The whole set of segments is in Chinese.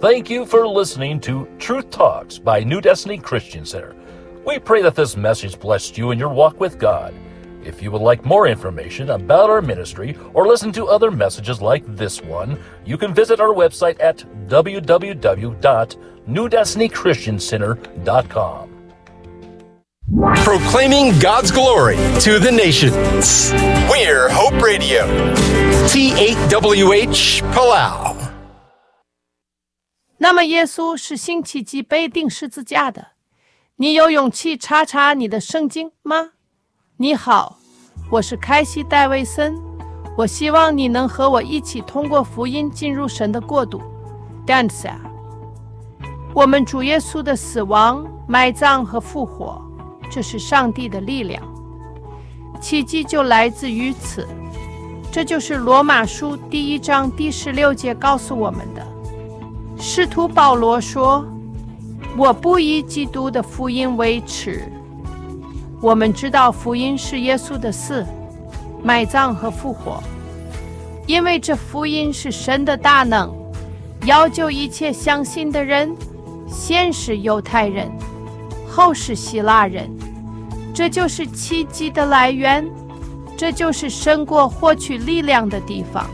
Thank you for listening to Truth Talks by New Destiny Christian Center. We pray that this message blessed you in your walk with God. If you would like more information about our ministry or listen to other messages like this one, you can visit our website at www.newdestinychristiancenter.com. Proclaiming God's glory to the nations. We're Hope Radio. T8WH Palau。 那么耶稣是星期几被钉十字架的？你有勇气查查你的圣经吗？你好，我是凯西·戴维森，我希望你能和我一起通过福音进入神的国度。Dansa， 我们主耶稣的死亡、埋葬和复活，这是上帝的力量。奇迹就来自于此，这就是罗马书1章第16节告诉我们的。使徒保罗说，我不以基督的福音为耻。我们知道福音是耶稣的死、埋葬和复活，因为这福音是神的大能，要救一切相信的人，先是犹太人，后是希腊人。这就是奇迹的来源，这就是神国获取力量的地方。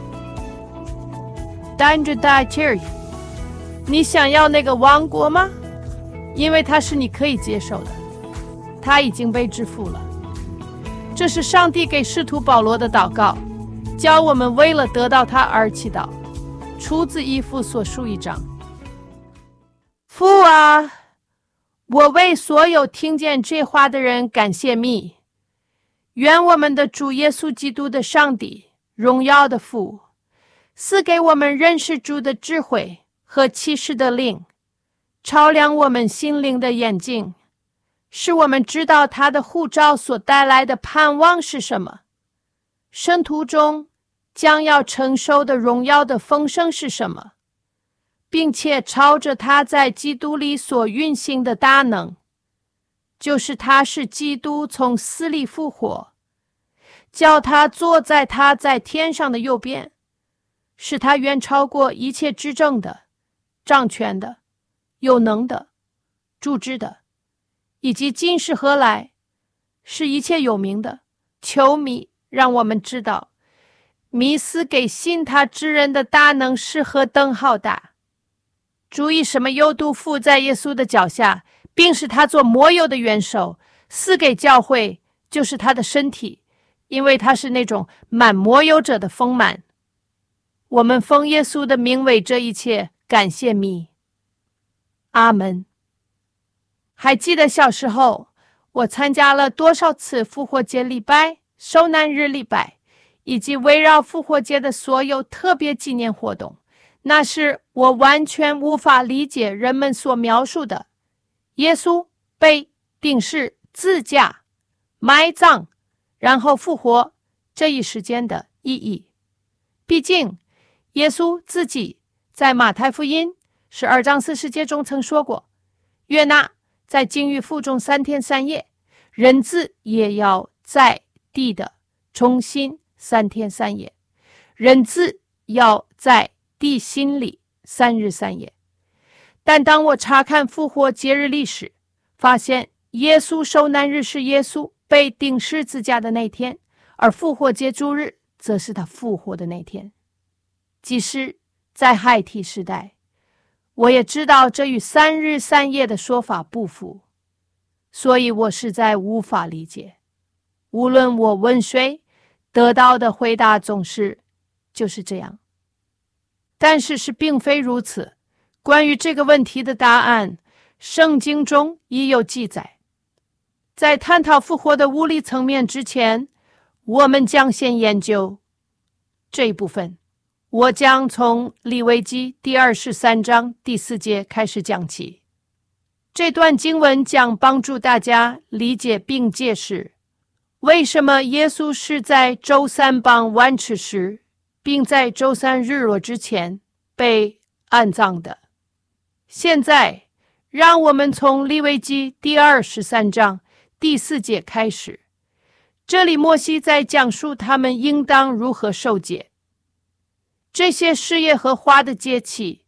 但着大劲儿，你想要那个王国吗？因为它是你可以接受的，它已经被支付了。这是上帝给使徒保罗的祷告，叫我们为了得到它而祈祷。出自以弗所书1章。父啊，我为所有听见这话的人感谢你。愿我们的主耶稣基督的上帝，荣耀的父，赐给我们认识主的智慧和启示的灵，照亮我们心灵的眼睛，使我们知道他的呼召所带来的盼望是什么，圣徒中将要承受的荣耀的丰盛是什么，并且朝着他在基督里所运行的大能，就是他是基督从死里复活，叫他坐在他在天上的右边，使他远超过一切执政的、掌权的、有能的、主治的，以及今世何来，是一切有名的。求你让我们知道，弥斯给信他之人的大能是何等浩大。注意什么油都附在耶稣的脚下，并使他做抹油的元首，赐给教会，就是他的身体，因为他是那种满抹油者的丰满。我们奉耶稣的名为这一切感谢你。阿门。还记得小时候我参加了多少次复活节礼拜、受难日礼拜，以及围绕复活节的所有特别纪念活动。那是我完全无法理解人们所描述的耶稣被钉十字架、埋葬然后复活这一时间的意义。毕竟耶稣自己在马太福音12章40节中曾说过，约拿在鲸鱼腹中3天3夜，人子也要在地的重新3天3夜，人子要在地心里3日3夜。但当我查看复活节日历史，发现耶稣受难日是耶稣被钉十字架的那天，而复活节主日则是他复活的那天。即使在孩提时代，我也知道这与3日3夜的说法不符，所以我实在无法理解。无论我问谁，得到的回答总是就是这样。但事实并非如此，关于这个问题的答案，圣经中已有记载。在探讨复活的物理层面之前，我们将先研究这一部分。我将从利未记第23章第4节开始讲起。这段经文将帮助大家理解并解释为什么耶稣是在周三傍晚吃时，并在周三日落之前被安葬的。现在让我们从利未记第23章第4节开始。这里摩西在讲述他们应当如何受戒。这些是耶和华的节期，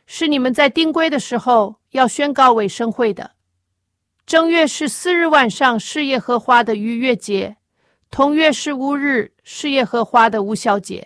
是你们在定规的时候要宣告为圣会的。正月14日晚上是耶和华的逾越节，同月15日是耶和华的无酵节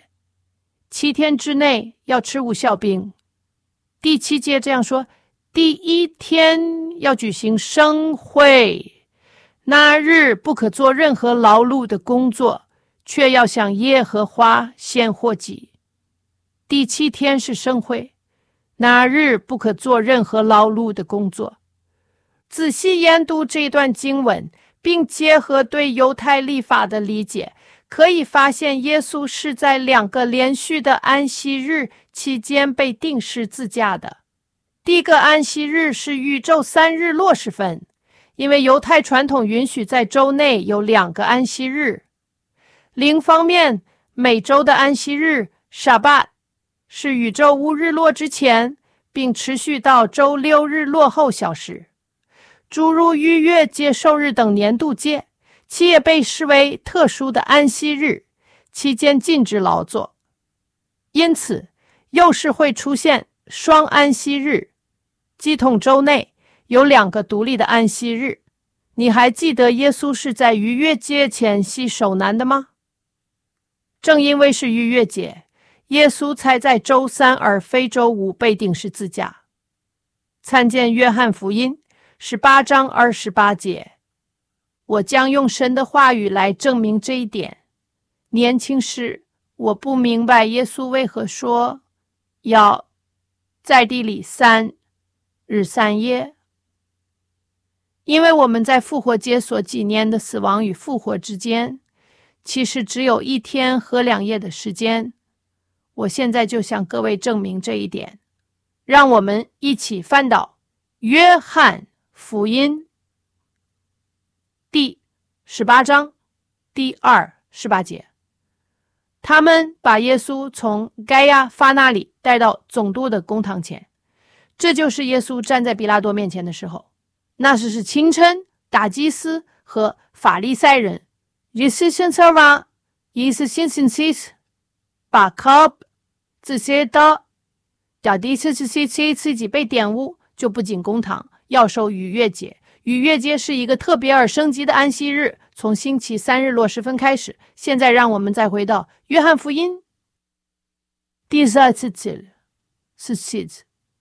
，7天之内要吃无酵饼。第7节这样说，第1天要举行圣会，那日不可做任何劳碌的工作，却要向耶和华献火祭。第7天是圣会，那日不可做任何劳碌的工作。仔细研读这一段经文，并结合对犹太律法的理解，可以发现耶稣是在2个连续的安息日期间被钉十字架的。第一个安息日是宇宙3日落时分，因为犹太传统允许在周内有2个安息日。另一方面，每周的安息日 Shabbat 是宇宙5日落之前，并持续到周6日落后小时。诸如逾越节、寿日等年度节，其也被视为特殊的安息日，期间禁止劳作。因此，又是会出现双安息日，即同周内有2个独立的安息日。你还记得耶稣是在逾越节前夕受难的吗？正因为是逾越节，耶稣才在周3而非周5被钉十字架。参见约翰福音18章28节。我将用神的话语来证明这一点。年轻时，我不明白耶稣为何说要在地里3日3夜，因为我们在复活节所纪念的死亡与复活之间，其实只有1天和2夜的时间。我现在就向各位证明这一点。让我们一起翻到约翰福音第18章第28节。他们把耶稣从该亚法那里带到总督的公堂前，这就是耶稣站在比拉多面前的时候。那时是清晨，大祭司和法利赛人一次性吃完，一次性吃，把靠这些的第一次自己被玷污，就不进公堂，要守逾越节。逾越节是一个特别而升级的安息日，从星期3日落时分开始。现在让我们再回到约翰福音第14节，17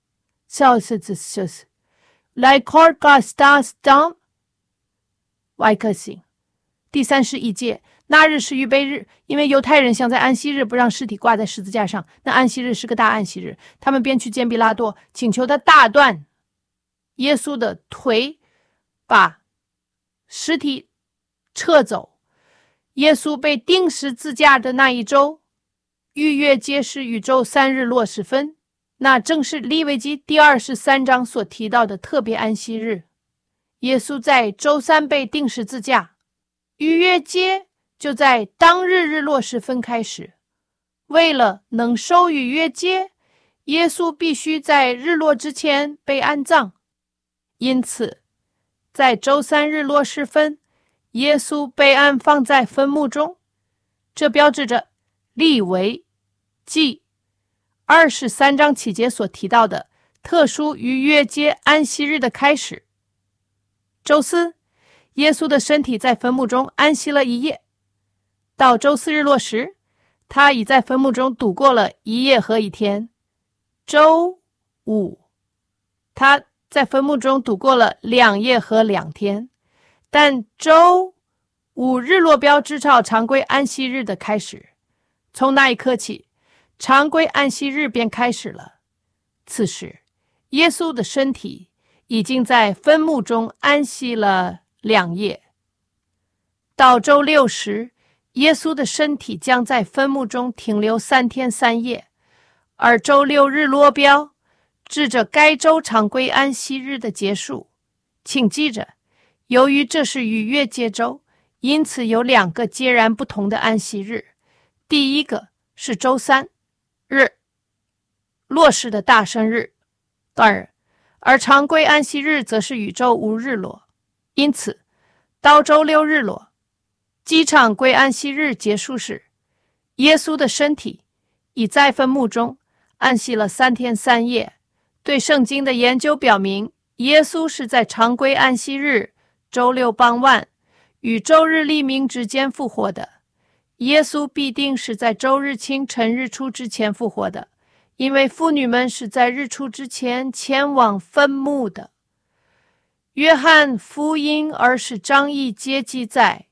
节来考个 stars down 外克星。第31节，那日是预备日，因为犹太人想在安息日不让尸体挂在十字架上，那安息日是个大安息日，他们便去见比拉多，请求他大断耶稣的腿，把尸体撤走。耶稣被钉十字架的那一周，逾越节是宇宙3日落时分，那正是利未记第23章所提到的特别安息日。耶稣在周3被钉十字架，逾越节就在当日日落时分开始。为了能守逾越节，耶稣必须在日落之前被安葬。因此，在周3日落时分，耶稣被安放在坟墓中，这标志着利未记23章7节所提到的特殊逾越节安息日的开始。周4，耶稣的身体在坟墓中安息了1夜。到周4日落时，他已在坟墓中度过了1夜和1天。周5，他在坟墓中度过了2夜和2天。但周5日落标志着常规安息日的开始，从那一刻起，常规安息日便开始了。此时，耶稣的身体已经在坟墓中安息了2夜。到周6时，耶稣的身体将在坟墓中停留3天3夜，而周6日落标指着该周常规安息日的结束。请记着，由于这是逾越节周，因此有2个截然不同的安息日。第一个是周3日，落实的大生日，而常规安息日则是宇宙5日落。因此，到周6日落，即常规安息日结束时，耶稣的身体已在坟墓中安息了3天3夜， 对圣经的研究表明，耶稣是在常规安息日、周六傍晚与周日黎明之间复活的。耶稣必定是在周日清晨日出之前复活的，因为妇女们是在日出之前前往坟墓的。约翰福音20章1节记载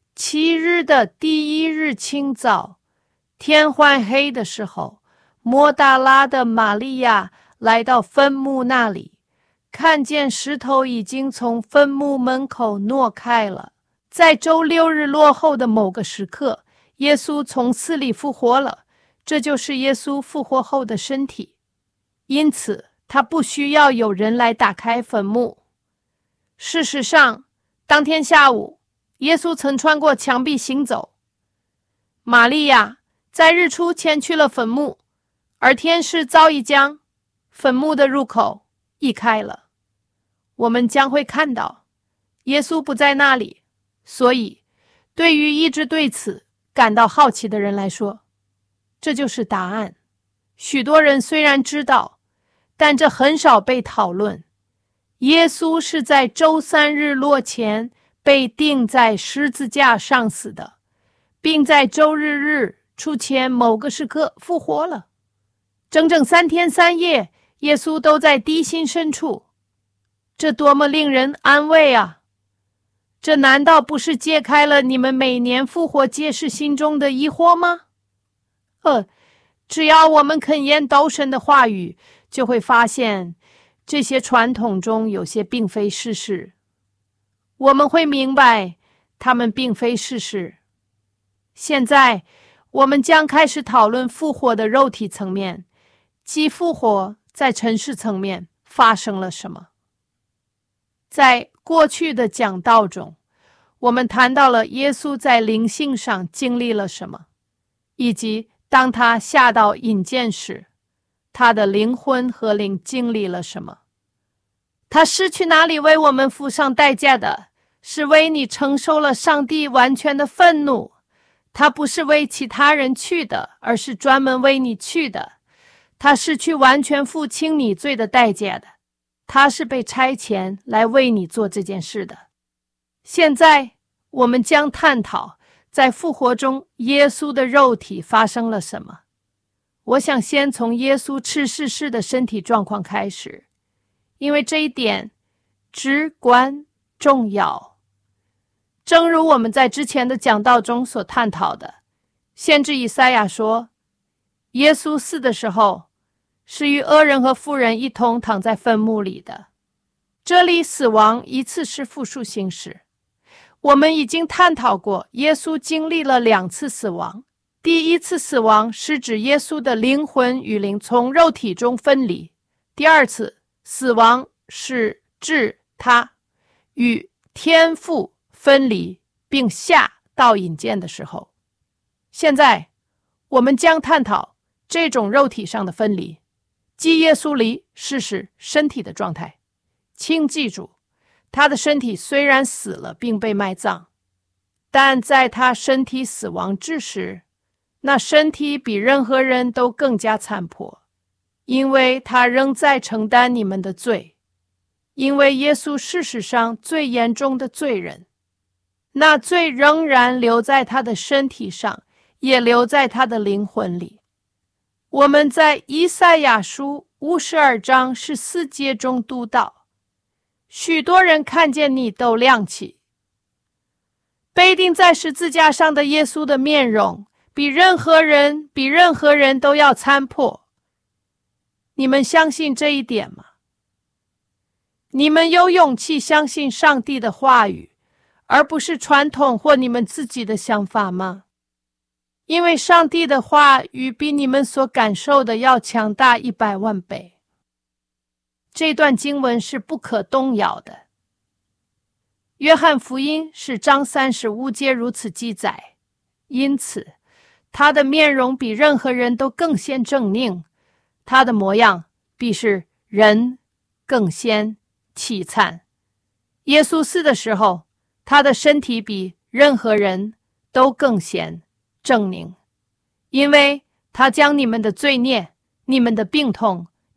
，7日的第1日清早，天还黑的时候，抹大拉的玛利亚来到坟墓那里，看见石头已经从坟墓门口挪开了。在周6日落后的某个时刻，耶稣从死里复活了，这就是耶稣复活后的身体。因此，他不需要有人来打开坟墓。事实上，当天下午，耶稣曾穿过墙壁行走。玛利亚在日出前去了坟墓，而天使早已将坟墓的入口移开了。我们将会看到，耶稣不在那里，所以对于一直对此感到好奇的人来说，这就是答案。许多人虽然知道，但这很少被讨论。耶稣是在周3日落前被钉在十字架上死的，并在周日日出前某个时刻复活了。整整3天3夜，耶稣都在地心深处。这多么令人安慰啊！这难道不是揭开了你们每年复活揭示心中的疑惑吗？只要我们肯研读神的话语，就会发现这些传统中有些并非事实。我们会明白它们并非事实。现在我们将开始讨论复活的肉体层面，即复活在尘世层面发生了什么。在过去的讲道中，我们谈到了耶稣在灵性上经历了什么，以及当他下到阴间时，他的灵魂和灵经历了什么。他失去哪里为我们付上代价的？是为你承受了上帝完全的愤怒。他不是为其他人去的，而是专门为你去的。他是去完全付清你罪的代价的。他是被差遣来为你做这件事的。现在我们将探讨在复活中耶稣的肉体发生了什么。我想先从耶稣赤世时的身体状况开始，因为这一点至关重要。正如我们在之前的讲道中所探讨的，先知以赛亚说，耶稣死的时候是与恶人和妇人一同躺在坟墓里的。这里死亡一次是复数形式。我们已经探讨过，耶稣经历了2次死亡。第一次死亡是指耶稣的灵魂与灵从肉体中分离。第二次死亡是指他与天父分离并下到阴间的时候。现在我们将探讨这种肉体上的分离，即耶稣离世时身体的状态。请记住，他的身体虽然死了并被埋葬，但在他身体死亡之时，那身体比任何人都更加残破，因为他仍在承担你们的罪。因为耶稣事实上最严重的罪人，那罪仍然留在他的身体上，也留在他的灵魂里。我们在以赛亚书52章14节中读到，许多人看见你都亮起。被钉在十字架上的耶稣的面容比任何人都要残破。你们相信这一点吗？你们有勇气相信上帝的话语，而不是传统或你们自己的想法吗？因为上帝的话语比你们所感受的要强大100万倍。这段经文是不可动摇的。约翰福音是章35节如此记载，因此他的面容比任何人都更显狰狞，他的模样比是人更显凄惨。耶稣死的时候，他的身体比任何人都更显狰狞，因为他将你们的罪孽、你们的病痛、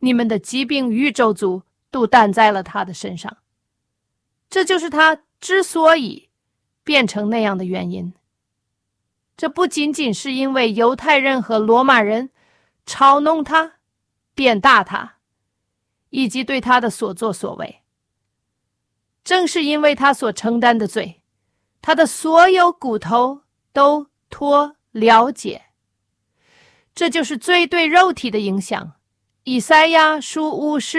你们的疾病与咒诅都担在了他的身上。这就是他之所以变成那样的原因。这不仅仅是因为犹太人和罗马人嘲弄他、鞭打他，以及对他的所作所为。正是因为他所承担的罪，他的所有骨头都托了解。这就是罪对肉体的影响。以赛亚书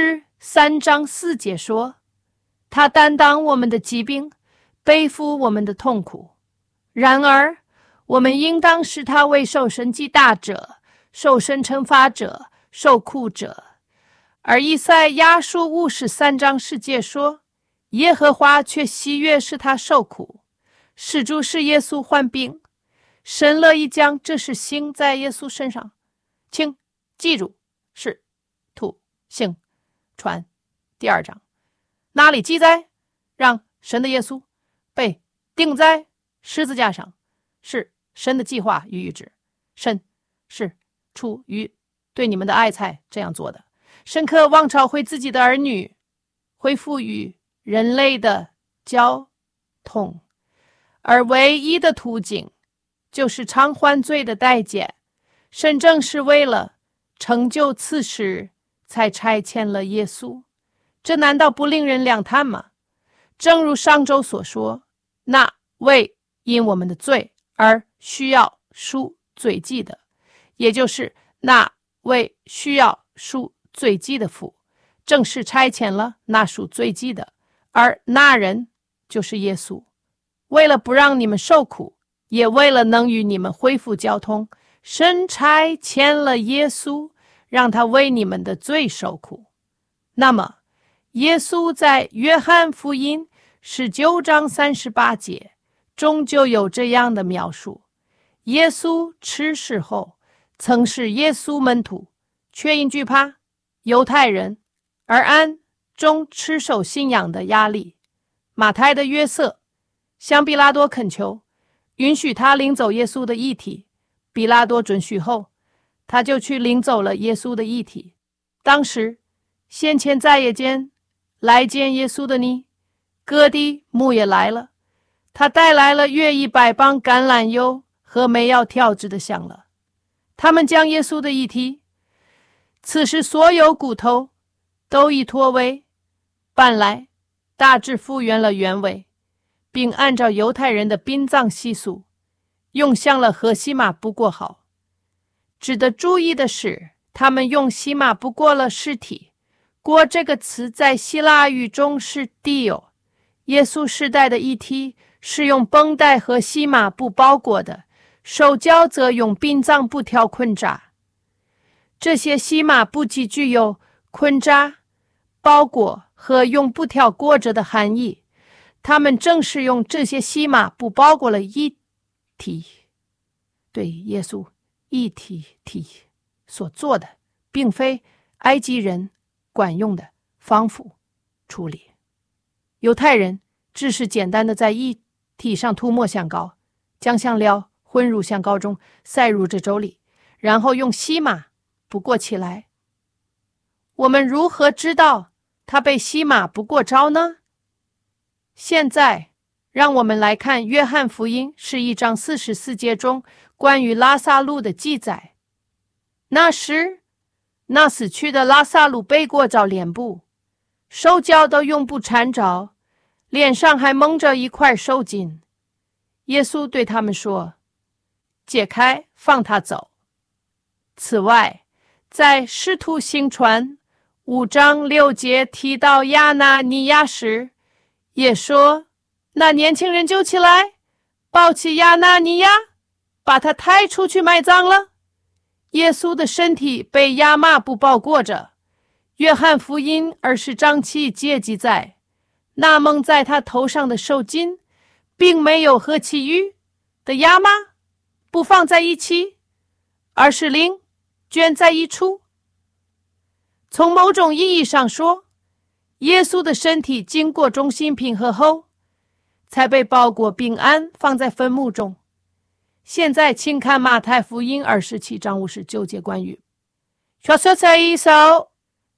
53章4节说，他担当我们的疾病，背负我们的痛苦。然而我们应当视他为受神击打者、受神惩罚者、受苦者。而以赛亚书53章10节说，耶和华却喜悦使他受苦，使主使耶稣患病。神乐意将这事行在耶稣身上。请记住，是土行传第2章，哪里记载让神的耶稣被钉在十字架上，是神的计划与预知。神是出于对你们的爱才这样做的。神渴望召回自己的儿女，恢复与人类的交通，而唯一的途径就是偿还罪的代价。神正是为了成就此事才差遣了耶稣，这难道不令人两叹吗？正如上周所说，那位因我们的罪而需要赎罪祭的，也就是那位需要赎罪祭的父，正是差遣了那赎罪祭的，而那人就是耶稣。为了不让你们受苦，也为了能与你们恢复交通，神差遣了耶稣，让他为你们的罪受苦。那么耶稣在约翰福音19章38节中就有这样的描述：耶稣吃世后，曾是耶稣门徒，却因惧怕犹太人而暗中持守信仰的压力。马太的约瑟向比拉多恳求，允许他领走耶稣的遗体。比拉多准许后，他就去领走了耶稣的遗体。当时先前在夜间来见耶稣的尼哥底母也来了，他带来了约100磅橄榄油和没要调制的香了。他们将耶稣的遗体，此时所有骨头都已脱为搬来，大致复原了原位，并按照犹太人的殡葬习俗用香了和西马不过好。值得注意的是，他们用西马不过了尸体。过这个词在希腊语中是 dio。 耶稣时代的遗体是用绷带和西马布包裹的，手脚则用殡葬布条捆扎。这些西马布既具有捆扎、包裹和用布条裹着的含义，他们正是用这些西马布包裹了遗体，对耶稣遗体所做的，并非埃及人惯用的防腐处理。犹太人只是简单的在遗体上涂抹香膏，将香料混入香膏中，塞入这粥里，然后用西马不过起来。我们如何知道他被西马不过招呢？现在让我们来看约翰福音11章44节中关于拉撒路的记载。那时，那死去的拉撒路背过着脸部，手脚都用布缠着，脸上还蒙着一块手巾。耶稣对他们说：解开，放他走。此外，在使徒行传5章6节提到亚拿尼亚时，也说那年轻人就起来，抱起亚拿尼亚，把他抬出去埋葬了。耶稣的身体被亚麻布包裹着。约翰福音20章7节记载，那蒙在他头上的手巾并没有和其余的亚麻不放在一起，而是另卷在一处。从某种意义上说，耶稣的身体经过中心平和后才被包裹并安放在坟墓中。现在请看马太福音27章59节关于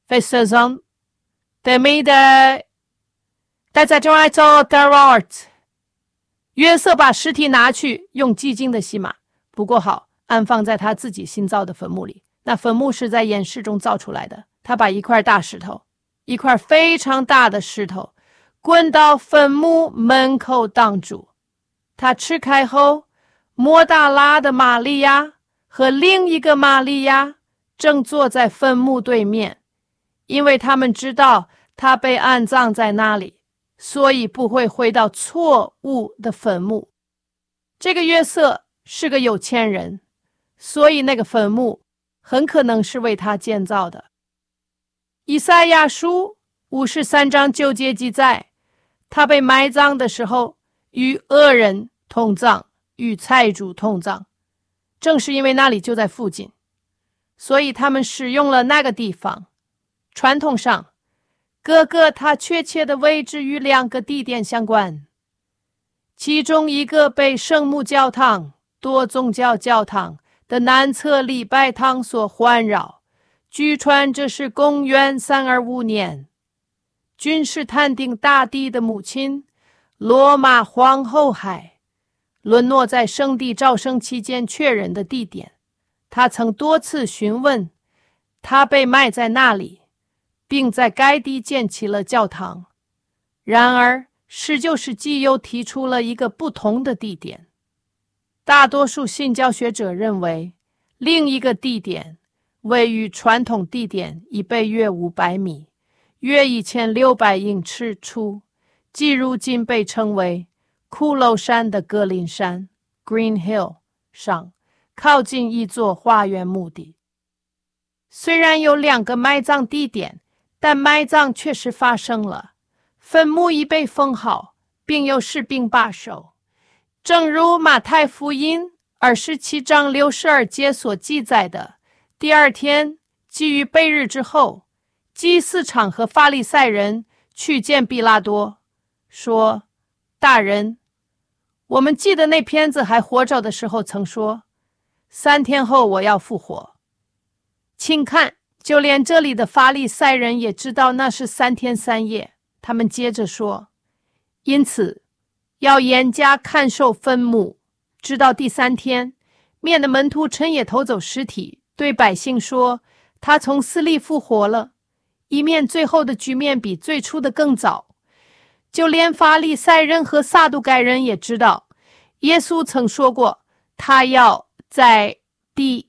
faisons demi de待在中爱做 d e r o t 约瑟把尸体拿去，用鸡精的洗马，不过好，安放在他自己新造的坟墓里。那坟墓是在演示中造出来的。他把一块大石头，一块非常大的石头，滚到坟墓门口挡住。他吃开后，抹大拉的玛利亚和另一个玛利亚正坐在坟墓对面，因为他们知道他被安葬在那里，所以不会回到错误的坟墓。这个约瑟是个有钱人，所以那个坟墓很可能是为他建造的。以赛亚书53章9节记载，他被埋葬的时候与恶人同葬，与财主同葬。正是因为那里就在附近，所以他们使用了那个地方。传统上，各个它确切的位置与2个地点相关，其中一个被圣母教堂、多宗教教堂的南侧礼拜堂所环绕。据传这是公元325年，君士坦丁大帝的母亲罗马皇后海沦落在圣地招生期间确认的地点。他曾多次询问，他被埋在那里，并在该地建起了教堂。然而19世纪又提出了一个不同的地点。大多数信教学者认为，另一个地点位于传统地点以北约500米，约1600英尺处，即如今被称为骷髅山的格林山 Green Hill 上，靠近一座花园墓地。虽然有2个埋葬地点，但埋葬确实发生了，坟墓已被封好，并有士兵把守。正如马太福音27章62节所记载的，第2天基于备日之后，祭司长和法利赛人去见毕拉多，说：大人，我们记得那骗子还活着的时候曾说，3天后我要复活。请看，就连这里的法利赛人也知道那是3天3夜。他们接着说，因此要严加看守坟墓，直到第3天，免得门徒趁夜偷走尸体，对百姓说他从死里复活了，以免最后的局面比最初的更糟。就连法利赛人和撒都该人也知道，耶稣曾说过，他要在地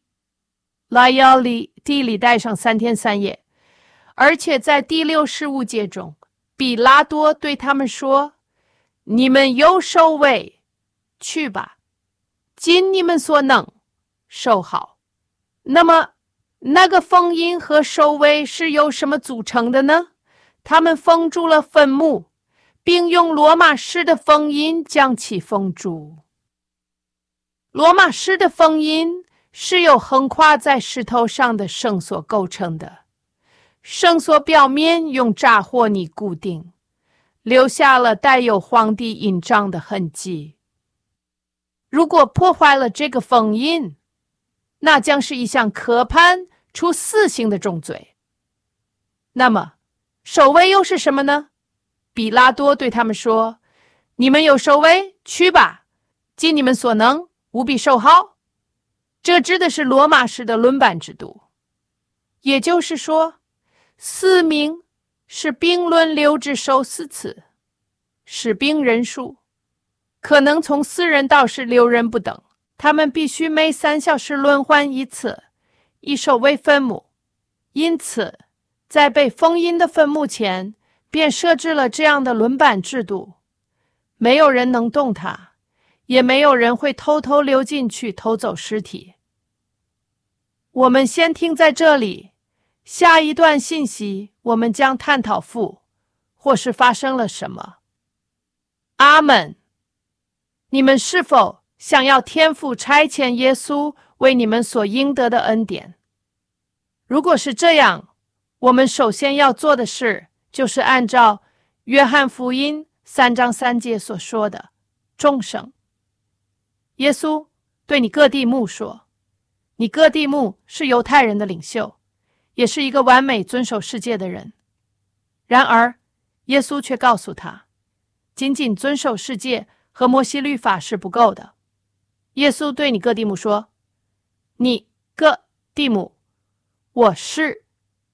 里待上3天3夜。而且在第65节中，比拉多对他们说，你们有守卫，去吧，尽你们所能，守好。那么那个封印和守卫是由什么组成的呢？他们封住了坟墓，并用罗马式的封印将其封住。罗马式的封印是由横跨在石头上的绳索构成的，绳索表面用炸货泥固定，留下了带有皇帝印章的痕迹。如果破坏了这个封印，那将是一项可判处死刑的重罪。那么守卫又是什么呢？比拉多对他们说，你们有守卫，去吧，尽你们所能，务必守好。这指的是罗马式的轮班制度，也就是说，4名是兵轮流至守4次，士兵人数可能从4人到16人不等，他们必须每3小时轮换一次，以守卫坟墓。因此在被封印的坟墓前便设置了这样的轮班制度，没有人能动它，也没有人会偷偷溜进去偷走尸体。我们先听在这里，下一段信息我们将探讨父或是发生了什么。阿们。你们是否想要天父差遣耶稣为你们所应得的恩典？如果是这样，我们首先要做的事就是按照约翰福音3章3节所说的众生。耶稣对尼哥底母说，尼哥底母是犹太人的领袖， 也是一个完美遵守世界的人。然而，耶稣却告诉他，仅仅遵守世界和摩西律法是不够的。耶稣对尼哥底母说，尼哥底母，我是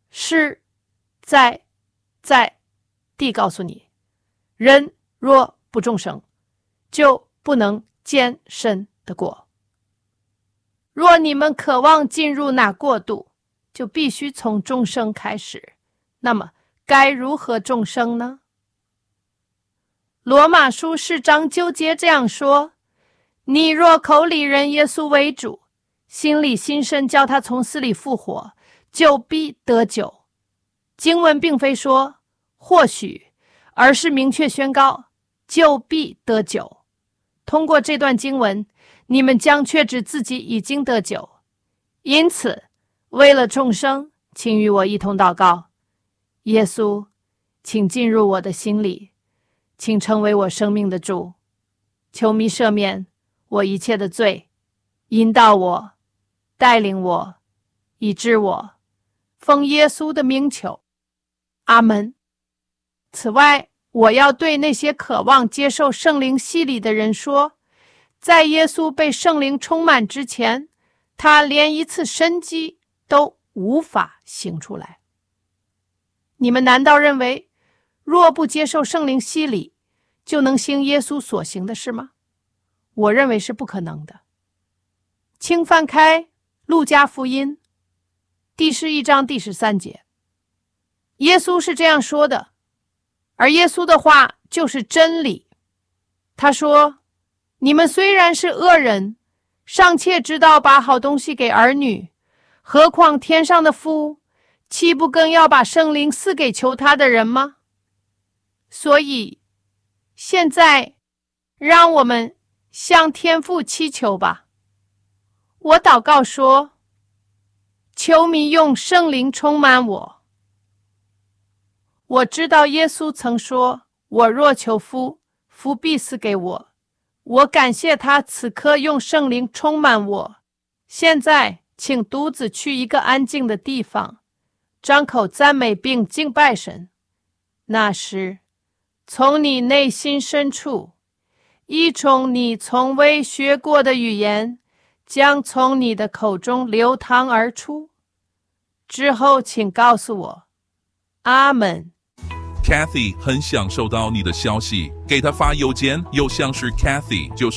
在地告诉你，人若不重生，就不能见神的国。若你们渴望进入那国度，就必须从重生开始。那么该如何重生呢？罗马书4章9节这样说，你若口里认耶稣为主，心里信神叫他从死里复活，就必得救。经文并非说或许，而是明确宣告就必得救。通过这段经文，你们将确知自己已经得救。因此，为了众生，请与我一同祷告。耶稣，请进入我的心里，请成为我生命的主，求祢赦免我一切的罪，引导我，带领我，医治我，奉耶稣的名求，阿们。此外，我要对那些渴望接受圣灵洗礼的人说，在耶稣被圣灵充满之前，他连一次神迹都无法行出来。你们难道认为若不接受圣灵洗礼，就能行耶稣所行的事吗？我认为是不可能的。请翻开路加福音第11章第13节，耶稣是这样说的，而耶稣的话就是真理。他说，你们虽然是恶人，尚且知道把好东西给儿女，何况天上的父，岂不更要把圣灵赐给求他的人吗？所以现在让我们向天父祈求吧。我祷告说，求祢用圣灵充满我。我知道耶稣曾说，我若求父，父必赐给我。我感谢他此刻用圣灵充满我。现在请独自去一个安静的地方，张口赞美并敬拜神。那时，从你内心深处，一种你从未学过的语言将从你的口中流淌而出。之后请告诉我，阿们。 Kathy 很享受到你的消息，给他发邮件，邮箱是 Kathy， 就是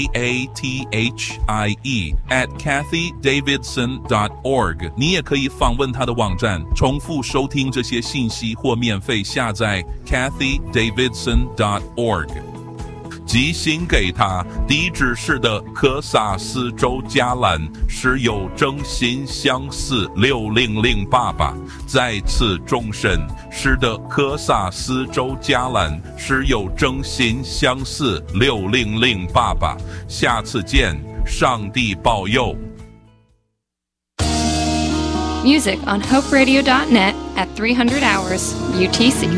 KATHIE @KathyDavidson.org。 你也可以访问他的网站，重复收听这些信息或免费下载 KathyDavidson.org。寄信给他，地址是的科萨斯州加兰，是有真心相似6008。再次重申，是的科萨斯州加兰，是有真心相似6008。下次见，上帝保佑。 Music on hoperadio.net at 300 hours UTC.